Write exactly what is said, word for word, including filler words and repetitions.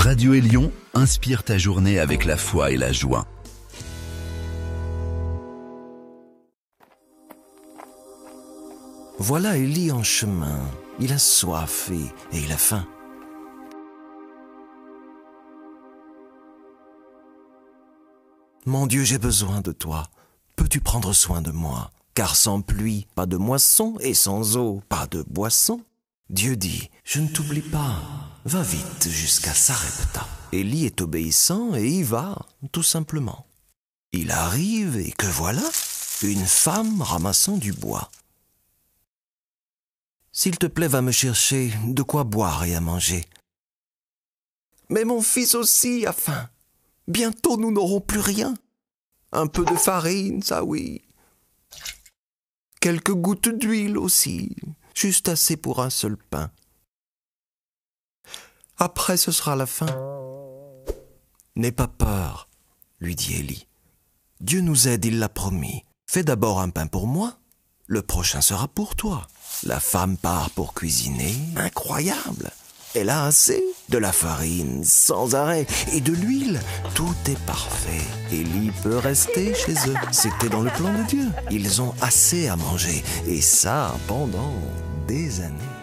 Radio Élion inspire ta journée avec la foi et la joie. Voilà Élie en chemin. Il a soif et, et il a faim. Mon Dieu, j'ai besoin de toi. Peux-tu prendre soin de moi? Car sans pluie, pas de moisson, et sans eau, pas de boisson. Dieu dit, je ne t'oublie pas. Va vite jusqu'à Sarepta. Élie est obéissant et y va, tout simplement. Il arrive et que voilà, une femme ramassant du bois. S'il te plaît, va me chercher de quoi boire et à manger. Mais mon fils aussi a faim. Bientôt nous n'aurons plus rien. Un peu de farine, ça oui. Quelques gouttes d'huile aussi, juste assez pour un seul pain. Après ce sera la fin. N'aie pas peur, lui dit Élie. Dieu nous aide, il l'a promis. Fais d'abord un pain pour moi, le prochain sera pour toi. La femme part pour cuisiner. Incroyable! Elle a assez de la farine sans arrêt et de l'huile. Tout est parfait. Élie peut rester chez eux. C'était dans le plan de Dieu. Ils ont assez à manger et ça pendant des années.